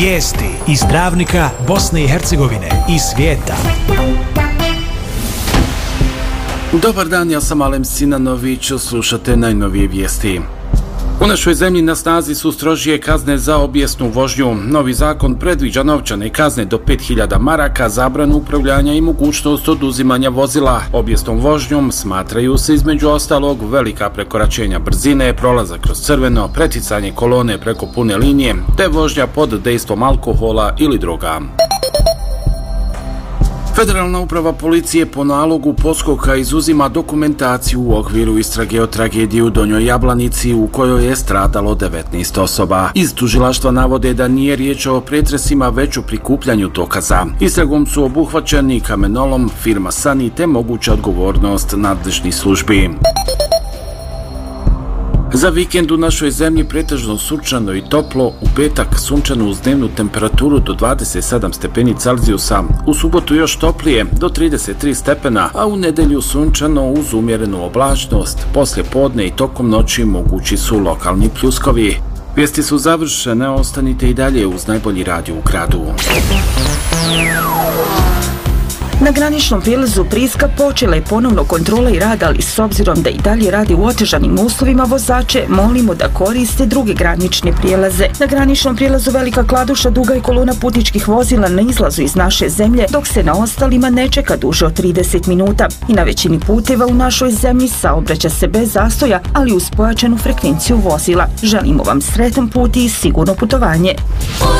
Vijesti iz Travnika, Bosne i Hercegovine i svijeta. Dobar dan, ja sam Alem Sinanović, slušate najnovije vijesti. U našoj zemlji na snazi su strožije kazne za obijesnu vožnju. Novi zakon predviđa novčane kazne do 5000 maraka, zabranu upravljanja i mogućnost oduzimanja vozila. Obijesnom vožnjom smatraju se između ostalog velika prekoračenja brzine, prolazak kroz crveno, preticanje kolone preko pune linije, te vožnja pod dejstvom alkohola ili droga. Federalna uprava policije po nalogu Poskoka izuzima dokumentaciju u okviru istrage o tragediji u Donjoj Jablanici u kojoj je stradalo 19 osoba. Iz tužilaštva navode da nije riječ o pretresima već o prikupljanju dokaza. Istragom su obuhvaćeni kamenolom, firma Sani te moguća odgovornost nadležnih službi. Za vikend u našoj zemlji pretežno sunčano i toplo, u petak sunčano uz dnevnu temperaturu do 27 stepeni Celzijusa, u subotu još toplije do 33 stepena, a u nedelju sunčano uz umjerenu oblačnost, poslije podne i tokom noći mogući su lokalni pljuskovi. Vijesti su završene, ostanite i dalje uz najbolji radio u gradu. Na graničnom prijelazu Priska počela je ponovno kontrola i rad, ali s obzirom da i dalje radi u otežanim uslovima, vozače molimo da koriste druge granične prijelaze. Na graničnom prijelazu Velika Kladuša duga je kolona putničkih vozila na izlazu iz naše zemlje, dok se na ostalima ne čeka duže od 30 minuta. I na većini puteva u našoj zemlji saobraća se bez zastoja, ali uz pojačanu frekvenciju vozila. Želimo vam sretan put i sigurno putovanje.